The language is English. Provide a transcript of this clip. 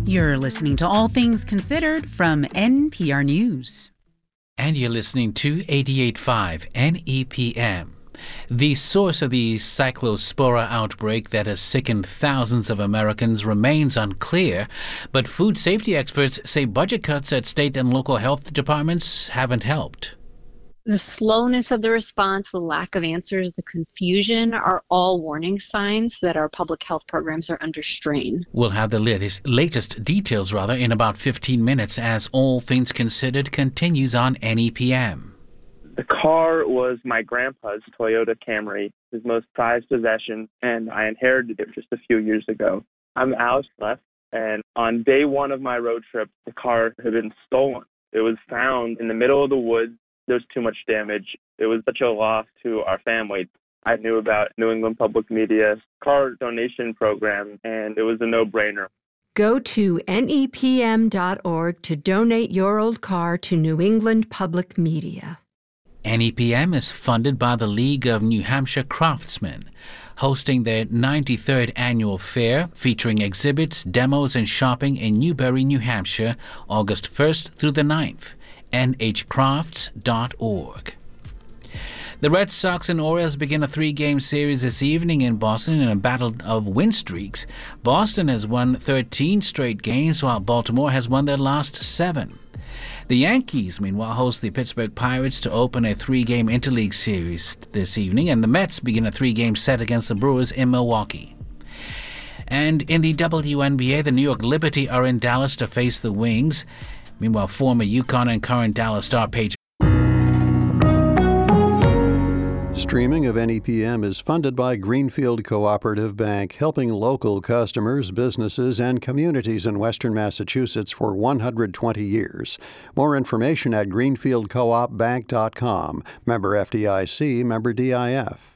You're listening to All Things Considered from NPR News. And you're listening to 88.5 NEPM. The source of the cyclospora outbreak that has sickened thousands of Americans remains unclear, but food safety experts say budget cuts at state and local health departments haven't helped. The slowness of the response, the lack of answers, the confusion are all warning signs that our public health programs are under strain. We'll have the latest details in about 15 minutes as All Things Considered continues on NEPM. The car was my grandpa's Toyota Camry, his most prized possession, and I inherited it just a few years ago. I'm Alex Leff, and on day one of my road trip, the car had been stolen. It was found in the middle of the woods. There was too much damage. It was such a loss to our family. I knew about New England Public Media's car donation program, and it was a no-brainer. Go to nepm.org to donate your old car to New England Public Media. NEPM is funded by the League of New Hampshire Craftsmen, hosting their 93rd annual fair featuring exhibits, demos, and shopping in Newbury, New Hampshire, August 1st through the 9th. nhcrafts.org. The Red Sox and Orioles begin a 3-game series this evening in Boston in a battle of win streaks. Boston has won 13 straight games, while Baltimore has won their last 7. The Yankees, meanwhile, host the Pittsburgh Pirates to open a 3-game interleague series this evening, and the Mets begin a 3-game set against the Brewers in Milwaukee. And in the WNBA, the New York Liberty are in Dallas to face the Wings. Meanwhile, former UConn and current Dallas star Paige. Streaming of NEPM is funded by Greenfield Cooperative Bank, helping local customers, businesses, and communities in Western Massachusetts for 120 years. More information at greenfieldcoopbank.com. Member FDIC, member DIF.